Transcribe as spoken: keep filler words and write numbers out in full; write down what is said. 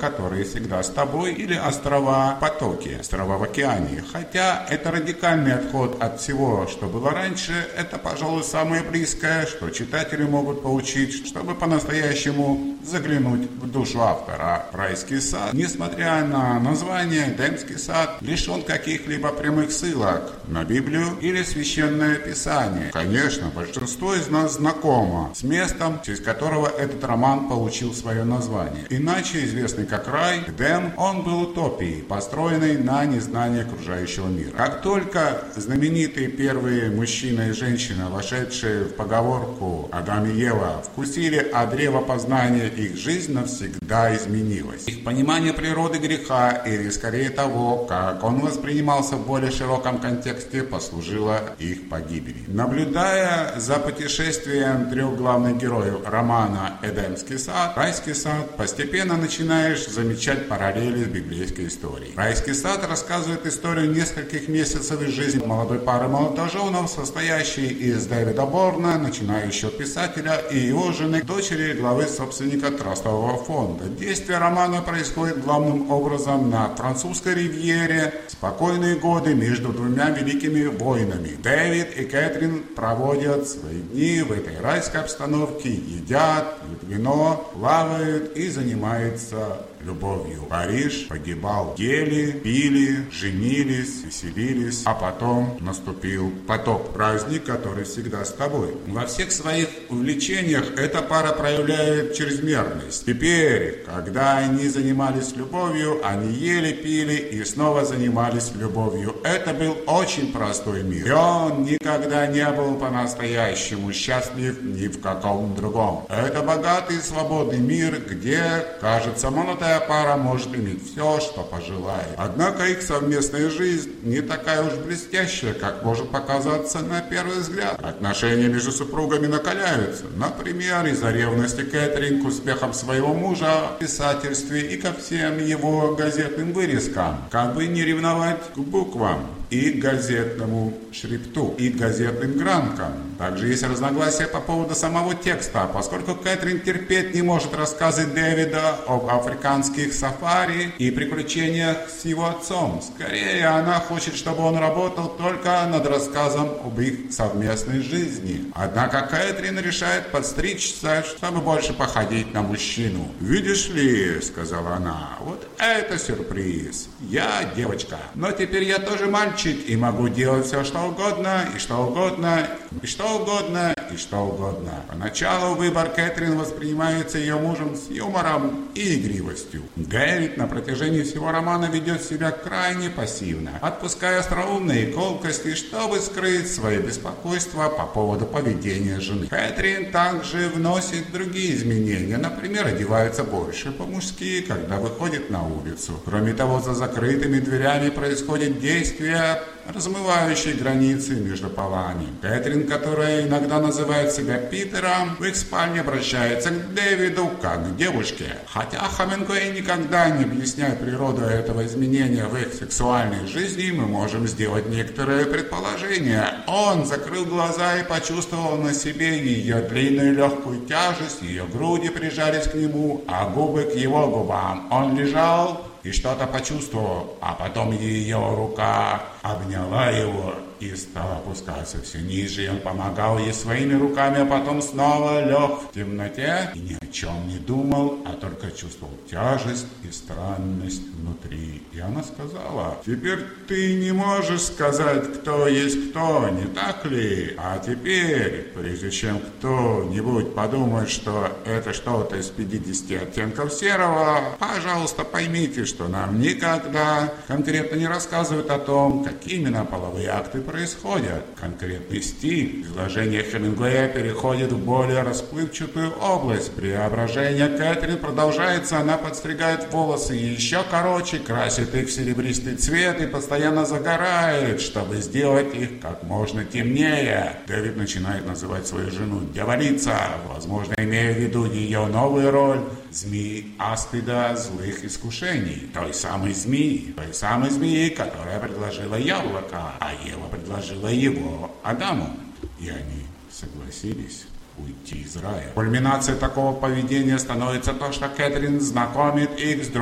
которые всегда с тобой, или острова потоки, острова в океане. Хотя это радикальный отход от всего, что было раньше, это, пожалуй, самое близкое, что читатели могут получить, чтобы по-настоящему заглянуть в душу автора. Райский сад, несмотря на название, Эдемский сад лишен каких-либо прямых ссылок на Библию или Священное Писание. Конечно, большинство из нас знакомо с местом, через которого этот роман получил свое название. Иначе известный как рай, Эдем, он был утопией, построенной на незнании окружающего мира. Как только знаменитые первые мужчина и женщина, вошедшие в поговорку Адам и Ева, вкусили от древа познания, их жизнь навсегда изменилась. Их понимание природы греха, или скорее того, как он воспринимался в более широком контексте, послужило их погибели. Наблюдая за путешествием трех главных героев романа «Эдемский сад», «Райский сад», постепенно начинаешь замечать параллели с библейской историей. «Райский сад» рассказывает историю нескольких месяцев из жизни молодой пары молодоженов, состоящей из Дэвида Борна, начинающего писателя, и его жены, дочери главы собственника трастового фонда. Действие романа происходит главным образом на французской ривьере, спокойные годы между двумя великими войнами. Дэвид и Кэтрин проводят свои дни в этой райской обстановке, едят, пьют вино, плавают и занимаются любовью. Париж погибал, ели, пили, женились, веселились, а потом наступил потоп, праздник, который всегда с тобой. Во всех своих увлечениях эта пара проявляет чрезмерность. Теперь, когда они занимались любовью, они ели, пили и снова занимались любовью. Это был очень простой мир. И он никогда не был по-настоящему счастлив ни в каком другом. Это богатый и свободный мир, где, кажется, молодая пара может иметь все, что пожелает. Однако их совместная жизнь не такая уж блестящая, как может показаться на первый взгляд. Отношения между супругами накаляются. Например, из-за ревности Кэтрин к успехам своего мужа в писательстве и ко всем его газетным вырезкам. Как бы не ревновать к буквам и к газетному шрифту, и к газетным гранкам. Также есть разногласия по поводу самого текста, поскольку Кэтрин терпеть не может рассказы Дэвида об африканских сафари и приключениях с его отцом. Скорее, она хочет, чтобы он работал только над рассказом об их совместной жизни. Однако Кэтрин решает подстричься, чтобы больше походить на мужчину. «Видишь ли, — сказала она, — вот это сюрприз. Я девочка, но теперь я тоже мальчик и могу делать все, что угодно, и что угодно, и что угодно, и что угодно». Поначалу выбор Кэтрин воспринимается ее мужем с юмором и игривостью. Дэвид на протяжении всего романа ведет себя крайне пассивно, отпуская остроумные колкости, чтобы скрыть свое беспокойство по поводу поведения жены. Кэтрин также вносит другие изменения, например, одевается больше по-мужски, когда выходит на улицу. Кроме того, за закрытыми дверями происходит действие, размывающие границы между полами. Кэтрин, которая иногда называет себя Питером, в их спальне обращается к Дэвиду как к девушке. Хотя Хемингуэй никогда не объясняет природу этого изменения в их сексуальной жизни, мы можем сделать некоторые предположения. Он закрыл глаза и почувствовал на себе ее длинную легкую тяжесть, ее груди прижались к нему, а губы к его губам. Он лежал и что-то почувствовал, а потом ее рука обняла его и стал опускаться все ниже, и он помогал ей своими руками, а потом снова лег в темноте и ни о чем не думал, а только чувствовал тяжесть и странность внутри. И она сказала: «Теперь ты не можешь сказать, кто есть кто, не так ли? А теперь, прежде чем кто-нибудь подумает, что это что-то из пятидесяти оттенков серого, пожалуйста, поймите, что нам никогда конкретно не рассказывают о том, какие именно половые акты происходят. Конкретный стиль изложения Хемингуэя переходит в более расплывчатую область. Преображение Кэтрин продолжается, она подстригает волосы еще короче, красит их в серебристый цвет и постоянно загорает, чтобы сделать их как можно темнее. Дэвид начинает называть свою жену дьяволица, возможно, имея в виду ее новую роль змеи Аспида злых искушений, той самой змеи, той самой змеи, которая предложила яблоко, а Ева предложила его Адаму, и они согласились уйти из рая. Кульминацией такого поведения становится то, что Кэтрин знакомит их с другими